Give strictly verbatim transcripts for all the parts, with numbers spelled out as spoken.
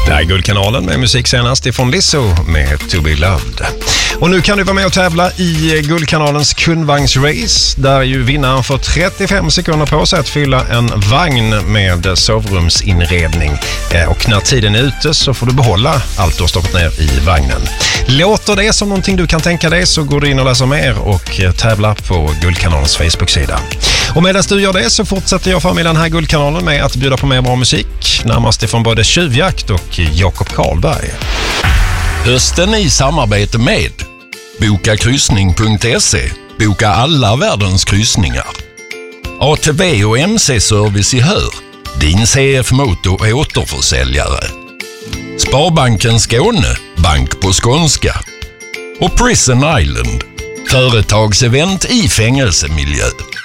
Det här är Guldkanalen med musik senast ifrån Lizzo med To Be Loved. Och nu kan du vara med och tävla i Guldkanalens kundvagnsrace där ju vinnaren får trettiofem sekunder på sig att fylla en vagn med sovrumsinredning. Och när tiden är ute så får du behålla allt du har stoppat ner i vagnen. Låter det som någonting du kan tänka dig så går du in och läser mer och tävla på Guldkanalens Facebook-sida. Och medan du gör det så fortsätter jag förmiddagen här Guldkanalen med att bjuda på mer bra musik. Närmast ifrån både Tjuvjakt och Jakob Karlberg. Hösten i samarbete med boka kryssning punkt se. Boka alla världens kryssningar. A T V och M C-service i Hör. Din C F Moto återförsäljare. Sparbanken Skåne. Bank på skånska. Och Prison Island. Företagsevent i fängelsemiljö.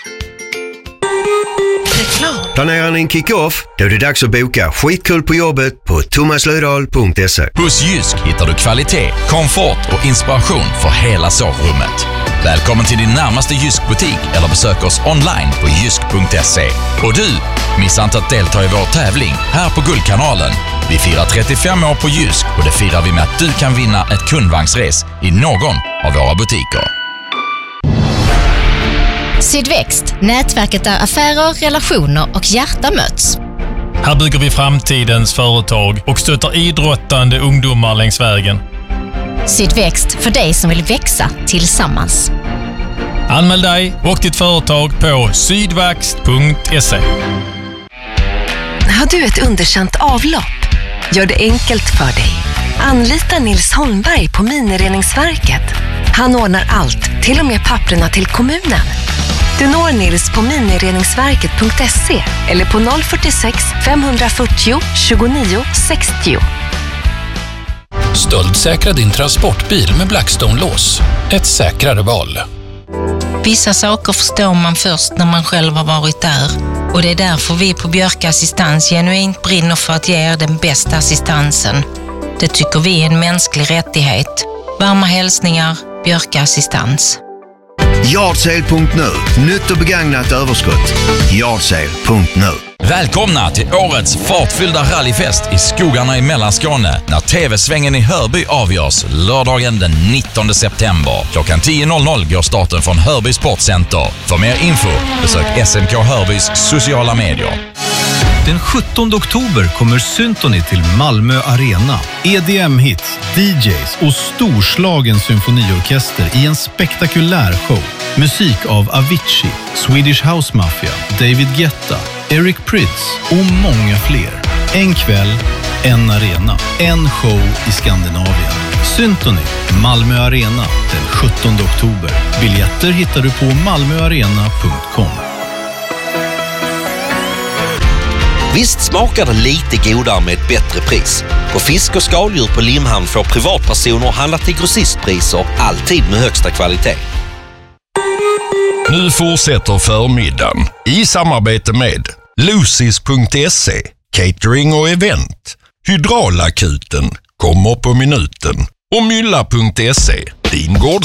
Planerar ni en kick-off? Då är det dags att boka skitkul på jobbet på thomas löfdahl punkt se. Hos Jysk hittar du kvalitet, komfort och inspiration för hela sovrummet. Välkommen till din närmaste Jysk-butik eller besök oss online på jysk punkt se. Och du, missa inte att delta i vår tävling här på Guldkanalen. Vi firar trettiofem år på Jysk och det firar vi med att du kan vinna ett kundvagnsres i någon av våra butiker. Sydväxt, nätverket där affärer, relationer och hjärta möts. Här bygger vi framtidens företag och stöttar idrottande ungdomar längs vägen. Sydväxt för dig som vill växa tillsammans. Anmäl dig och ditt företag på sydväxt punkt se. Har du ett underkänt avlopp? Gör det enkelt för dig. Anlita Nils Holmberg på Minireningsverket. Han ordnar allt, till och med papperna till kommunen. Du når Nils på minireningsverket punkt se eller på noll fyrtiosex femhundrafyrtio tjugonio sextio. Stöldsäkra din transportbil med Blackstone-lås. Ett säkrare val. Vissa saker förstår man först när man själv har varit där. Och det är därför vi på Björka Assistans genuint brinner för att ge er den bästa assistansen. Det tycker vi är en mänsklig rättighet. Varma hälsningar, Björka Assistans. Yardsale punkt nu. Nytt och begagnat överskott. Yardsale punkt nu. Välkomna till årets fartfyllda rallyfest i skogarna i Mellanskåne när T V-svängen i Hörby avgörs lördagen den nittonde september. Klockan tio går starten från Hörby Sportcenter. För mer info besök S M K Hörbys sociala medier. Den sjuttonde oktober kommer Syntony till Malmö Arena. E D M-hits, D Js och storslagen symfoniorkester i en spektakulär show. Musik av Avicii, Swedish House Mafia, David Guetta, Eric Prydz och många fler. En kväll, en arena, en show i Skandinavien. Syntony, Malmö Arena, den sjuttonde oktober. Biljetter hittar du på malmöarena punkt com. Visst smakar det lite godare med ett bättre pris. På fisk och skaldjur på Limhamn får privatpersoner handla till grossistpriser, alltid med högsta kvalitet. Nu fortsätter förmiddagen i samarbete med Lucis punkt se, catering och event. Hydraulakuten kommer på minuten och Mylla punkt se, din gårds